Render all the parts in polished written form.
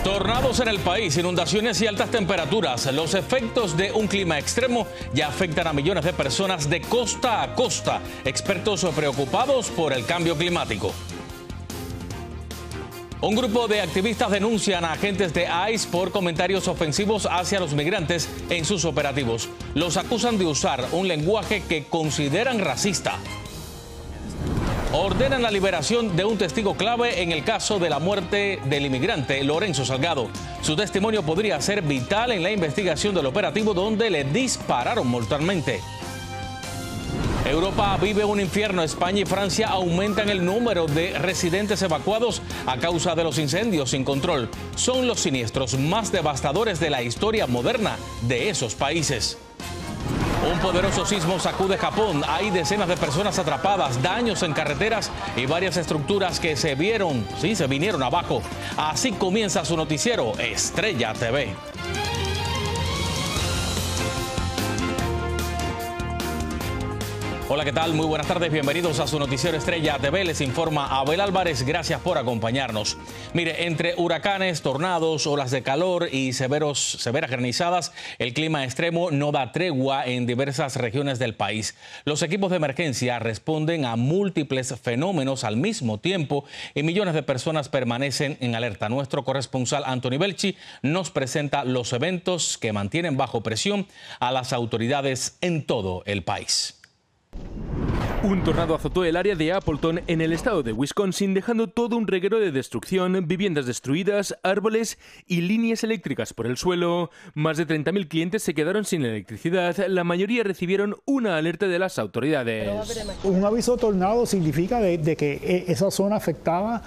Tornados en el país, inundaciones y altas temperaturas. Los efectos de un clima extremo ya afectan a millones de personas de costa a costa. Expertos preocupados por el cambio climático. Un grupo de activistas denuncian a agentes de ICE por comentarios ofensivos hacia los migrantes en sus operativos. Los acusan de usar un lenguaje que consideran racista. Ordenan la liberación de un testigo clave en el caso de la muerte del inmigrante Lorenzo Salgado. Su testimonio podría ser vital en la investigación del operativo donde le dispararon mortalmente. Europa vive un infierno. España y Francia aumentan el número de residentes evacuados a causa de los incendios sin control. Son los siniestros más devastadores de la historia moderna de esos países. Un poderoso sismo sacude Japón. Hay decenas de personas atrapadas, daños en carreteras y varias estructuras que se vinieron abajo. Así comienza su noticiero Estrella TV. Hola, ¿qué tal? Muy buenas tardes, bienvenidos a su noticiero Estrella TV. Les informa Abel Álvarez, gracias por acompañarnos. Mire, entre huracanes, tornados, olas de calor y severas granizadas, el clima extremo no da tregua en diversas regiones del país. Los equipos de emergencia responden a múltiples fenómenos al mismo tiempo y millones de personas permanecen en alerta. Nuestro corresponsal Anthony Belchi nos presenta los eventos que mantienen bajo presión a las autoridades en todo el país. Un tornado azotó el área de Appleton en el estado de Wisconsin, dejando todo un reguero de destrucción, viviendas destruidas, árboles y líneas eléctricas por el suelo. Más de 30.000 clientes se quedaron sin electricidad. La mayoría recibieron una alerta de las autoridades. Un aviso de tornado significa de que esa zona afectada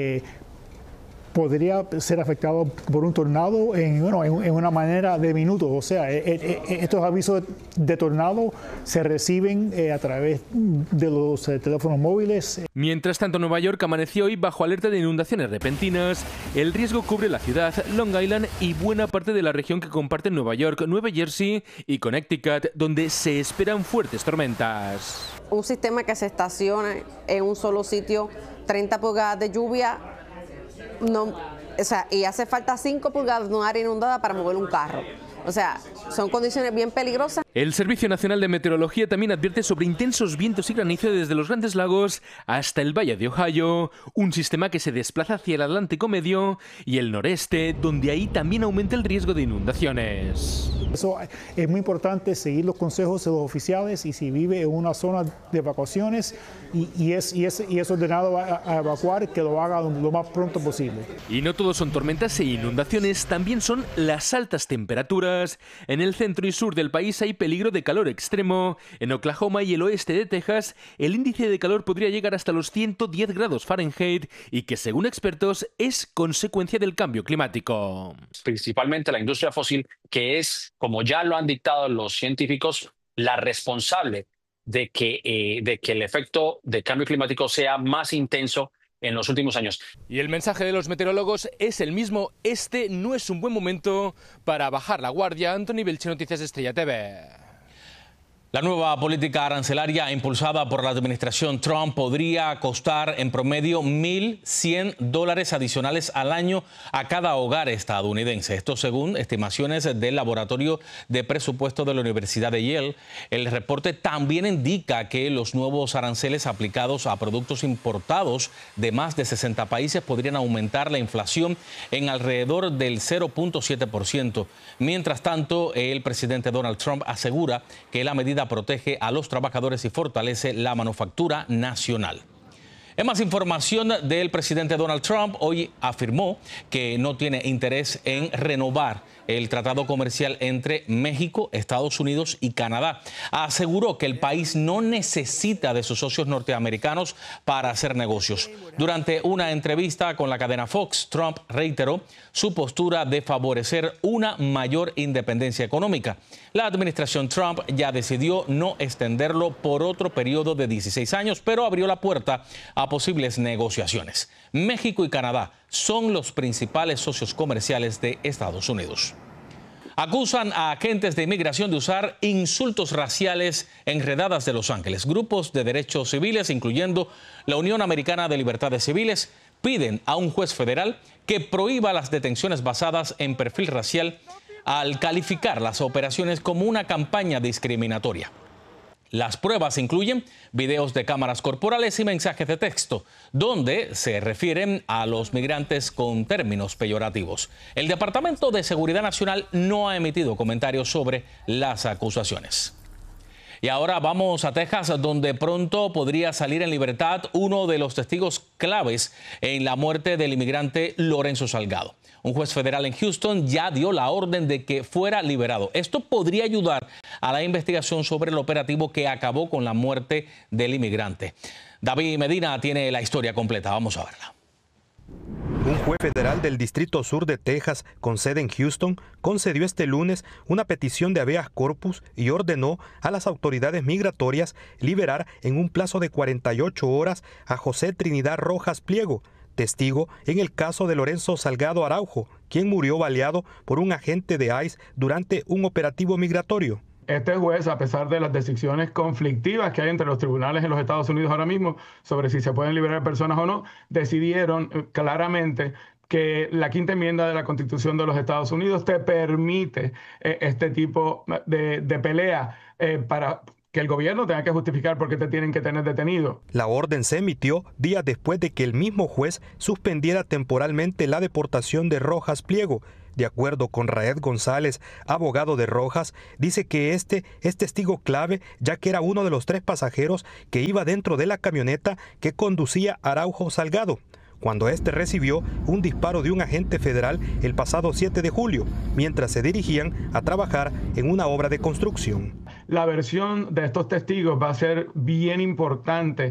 podría ser afectado por un tornado en una manera de minutos. O sea, estos avisos de tornado se reciben a través de los teléfonos móviles. Mientras tanto, Nueva York amaneció hoy bajo alerta de inundaciones repentinas. El riesgo cubre la ciudad, Long Island y buena parte de la región que comparten Nueva York, Nueva Jersey y Connecticut, donde se esperan fuertes tormentas. Un sistema que se estaciona en un solo sitio, 30 pulgadas de lluvia, y hace falta 5 pulgadas de un área inundada para mover un carro. O sea, son condiciones bien peligrosas. El Servicio Nacional de Meteorología también advierte sobre intensos vientos y granizo desde los Grandes Lagos hasta el Valle de Ohio, un sistema que se desplaza hacia el Atlántico Medio y el noreste, donde ahí también aumenta el riesgo de inundaciones. Eso es muy importante, seguir los consejos de los oficiales, y si vive en una zona de evacuaciones y es ordenado a evacuar, que lo haga lo más pronto posible. Y no todo son tormentas e inundaciones, también son las altas temperaturas. En el centro y sur del país hay peligro de calor extremo. En Oklahoma y el oeste de Texas, el índice de calor podría llegar hasta los 110 grados Fahrenheit y que, según expertos, es consecuencia del cambio climático. Principalmente la industria fósil, que es, como ya lo han dictado los científicos, la responsable de que el efecto del cambio climático sea más intenso en los últimos años. Y el mensaje de los meteorólogos es el mismo: este no es un buen momento para bajar la guardia. Anthony Belchi, Noticias Estrella TV. La nueva política arancelaria impulsada por la administración Trump podría costar en promedio $1.100 adicionales al año a cada hogar estadounidense. Esto según estimaciones del Laboratorio de Presupuesto de la Universidad de Yale. El reporte también indica que los nuevos aranceles aplicados a productos importados de más de 60 países podrían aumentar la inflación en alrededor del 0.7%. Mientras tanto, el presidente Donald Trump asegura que la medida protege a los trabajadores y fortalece la manufactura nacional. En más información del presidente Donald Trump, hoy afirmó que no tiene interés en renovar el tratado comercial entre México, Estados Unidos y Canadá. Aseguró que el país no necesita de sus socios norteamericanos para hacer negocios. Durante una entrevista con la cadena Fox, Trump reiteró su postura de favorecer una mayor independencia económica. La administración Trump ya decidió no extenderlo por otro periodo de 16 años, pero abrió la puerta a posibles negociaciones. México y Canadá son los principales socios comerciales de Estados Unidos. Acusan a agentes de inmigración de usar insultos raciales en redadas de Los Ángeles. Grupos de derechos civiles, incluyendo la Unión Americana de Libertades Civiles, piden a un juez federal que prohíba las detenciones basadas en perfil racial al calificar las operaciones como una campaña discriminatoria. Las pruebas incluyen videos de cámaras corporales y mensajes de texto, donde se refieren a los migrantes con términos peyorativos. El Departamento de Seguridad Nacional no ha emitido comentarios sobre las acusaciones. Y ahora vamos a Texas, donde pronto podría salir en libertad uno de los testigos claves en la muerte del inmigrante Lorenzo Salgado. Un juez federal en Houston ya dio la orden de que fuera liberado. Esto podría ayudar a la investigación sobre el operativo que acabó con la muerte del inmigrante. David Medina tiene la historia completa. Vamos a verla. Un juez federal del Distrito Sur de Texas, con sede en Houston, concedió este lunes una petición de habeas corpus y ordenó a las autoridades migratorias liberar en un plazo de 48 horas a José Trinidad Rojas Pliego, testigo en el caso de Lorenzo Salgado Araujo, quien murió baleado por un agente de ICE durante un operativo migratorio. Este juez, a pesar de las decisiones conflictivas que hay entre los tribunales en los Estados Unidos ahora mismo sobre si se pueden liberar personas o no, decidieron claramente que la quinta enmienda de la Constitución de los Estados Unidos te permite este tipo de pelea para que el gobierno tenga que justificar por qué te tienen que tener detenido. La orden se emitió días después de que el mismo juez suspendiera temporalmente la deportación de Rojas Pliego. De acuerdo con Raed González, abogado de Rojas, dice que este es testigo clave, ya que era uno de los 3 pasajeros que iba dentro de la camioneta que conducía Araujo Salgado, cuando este recibió un disparo de un agente federal el pasado 7 de julio, mientras se dirigían a trabajar en una obra de construcción. La versión de estos testigos va a ser bien importante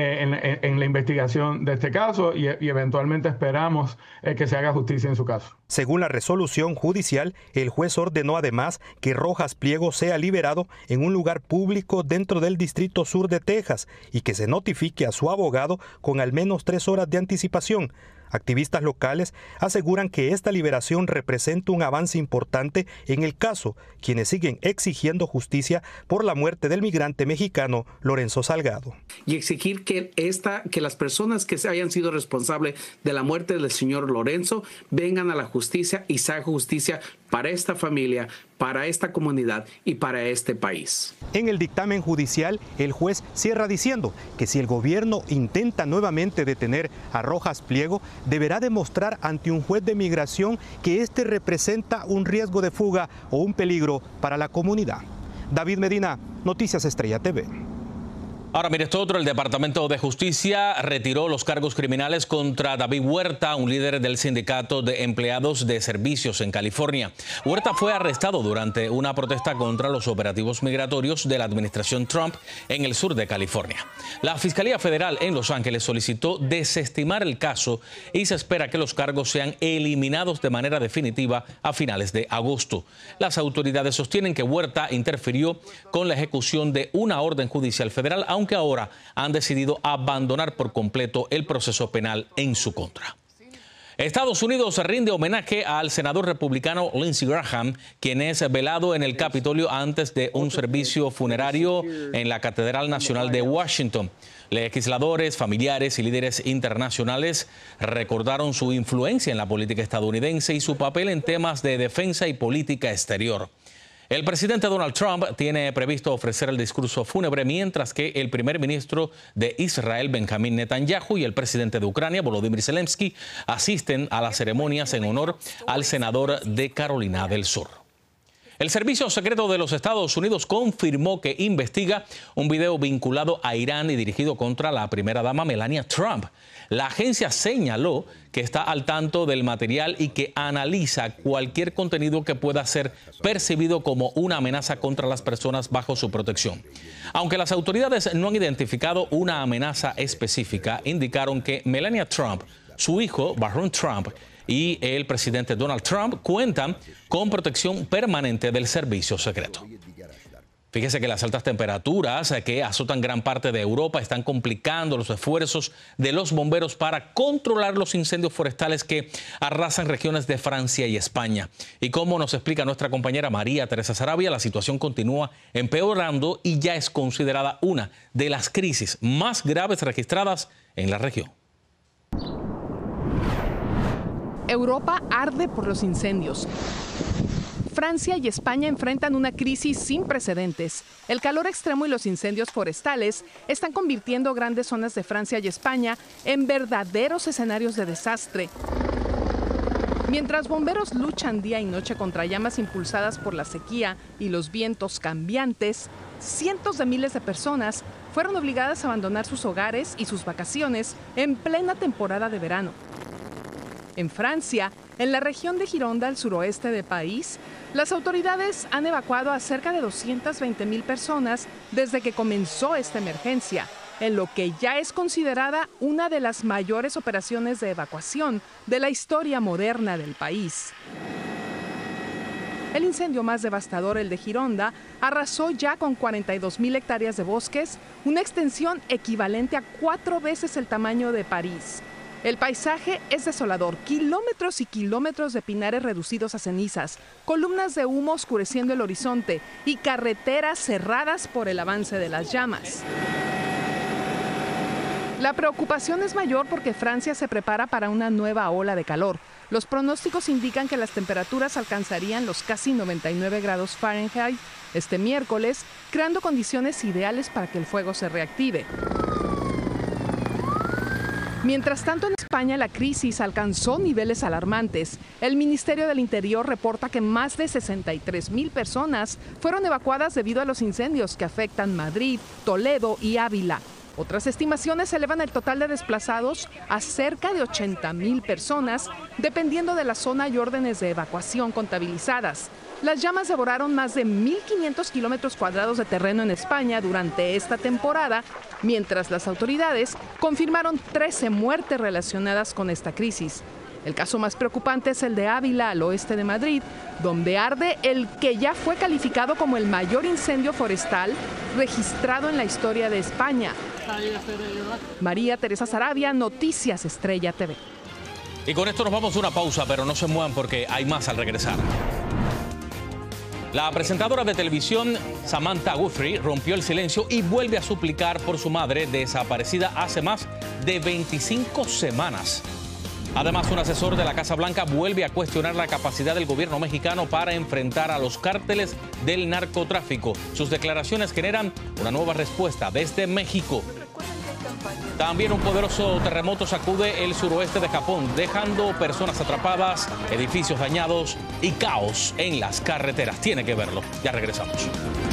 en la investigación de este caso y eventualmente esperamos que se haga justicia en su caso. Según la resolución judicial, el juez ordenó además que Rojas Pliego sea liberado en un lugar público dentro del Distrito Sur de Texas y que se notifique a su abogado con al menos 3 horas de anticipación. Activistas locales aseguran que esta liberación representa un avance importante en el caso, quienes siguen exigiendo justicia por la muerte del migrante mexicano Lorenzo Salgado. Y exigir que las personas que hayan sido responsables de la muerte del señor Lorenzo vengan a la justicia y se haga justicia para esta familia, para esta comunidad y para este país. En el dictamen judicial, el juez cierra diciendo que si el gobierno intenta nuevamente detener a Rojas Pliego, deberá demostrar ante un juez de migración que este representa un riesgo de fuga o un peligro para la comunidad. David Medina, Noticias Estrella TV. Ahora, mire esto otro. El Departamento de Justicia retiró los cargos criminales contra David Huerta, un líder del sindicato de empleados de servicios en California. Huerta fue arrestado durante una protesta contra los operativos migratorios de la administración Trump en el sur de California. La Fiscalía Federal en Los Ángeles solicitó desestimar el caso y se espera que los cargos sean eliminados de manera definitiva a finales de agosto. Las autoridades sostienen que Huerta interfirió con la ejecución de una orden judicial federal, aunque ahora han decidido abandonar por completo el proceso penal en su contra. Estados Unidos rinde homenaje al senador republicano Lindsey Graham, quien es velado en el Capitolio antes de un servicio funerario en la Catedral Nacional de Washington. Legisladores, familiares y líderes internacionales recordaron su influencia en la política estadounidense y su papel en temas de defensa y política exterior. El presidente Donald Trump tiene previsto ofrecer el discurso fúnebre, mientras que el primer ministro de Israel, Benjamín Netanyahu, y el presidente de Ucrania, Volodymyr Zelensky, asisten a las ceremonias en honor al senador de Carolina del Sur. El Servicio Secreto de los Estados Unidos confirmó que investiga un video vinculado a Irán y dirigido contra la primera dama Melania Trump. La agencia señaló que está al tanto del material y que analiza cualquier contenido que pueda ser percibido como una amenaza contra las personas bajo su protección. Aunque las autoridades no han identificado una amenaza específica, indicaron que Melania Trump, su hijo Barron Trump y el presidente Donald Trump cuentan con protección permanente del servicio secreto. Fíjese que las altas temperaturas que azotan gran parte de Europa están complicando los esfuerzos de los bomberos para controlar los incendios forestales que arrasan regiones de Francia y España. Y como nos explica nuestra compañera María Teresa Sarabia, la situación continúa empeorando y ya es considerada una de las crisis más graves registradas en la región. Europa arde por los incendios. Francia y España enfrentan una crisis sin precedentes. El calor extremo y los incendios forestales están convirtiendo grandes zonas de Francia y España en verdaderos escenarios de desastre. Mientras bomberos luchan día y noche contra llamas impulsadas por la sequía y los vientos cambiantes, cientos de miles de personas fueron obligadas a abandonar sus hogares y sus vacaciones en plena temporada de verano. En Francia, en la región de Gironda, al suroeste del país, las autoridades han evacuado a cerca de 220,000 personas desde que comenzó esta emergencia, en lo que ya es considerada una de las mayores operaciones de evacuación de la historia moderna del país. El incendio más devastador, el de Gironda, arrasó ya con 42,000 hectáreas de bosques, una extensión equivalente a 4 veces el tamaño de París. El paisaje es desolador, kilómetros y kilómetros de pinares reducidos a cenizas, columnas de humo oscureciendo el horizonte y carreteras cerradas por el avance de las llamas. La preocupación es mayor porque Francia se prepara para una nueva ola de calor. Los pronósticos indican que las temperaturas alcanzarían los casi 99 grados Fahrenheit este miércoles, creando condiciones ideales para que el fuego se reactive. Mientras tanto, en España la crisis alcanzó niveles alarmantes. El Ministerio del Interior reporta que más de 63,000 personas fueron evacuadas debido a los incendios que afectan Madrid, Toledo y Ávila. Otras estimaciones elevan el total de desplazados a cerca de 80,000 personas, dependiendo de la zona y órdenes de evacuación contabilizadas. Las llamas devoraron más de 1.500 kilómetros cuadrados de terreno en España durante esta temporada, mientras las autoridades confirmaron 13 muertes relacionadas con esta crisis. El caso más preocupante es el de Ávila, al oeste de Madrid, donde arde el que ya fue calificado como el mayor incendio forestal registrado en la historia de España. María Teresa Sarabia, Noticias Estrella TV. Y con esto nos vamos a una pausa, pero no se muevan porque hay más al regresar. La presentadora de televisión Samantha Guthrie rompió el silencio y vuelve a suplicar por su madre, desaparecida hace más de 25 semanas. Además, un asesor de la Casa Blanca vuelve a cuestionar la capacidad del gobierno mexicano para enfrentar a los cárteles del narcotráfico. Sus declaraciones generan una nueva respuesta desde México. También un poderoso terremoto sacude el suroeste de Japón, dejando personas atrapadas, edificios dañados y caos en las carreteras. Tiene que verlo. Ya regresamos.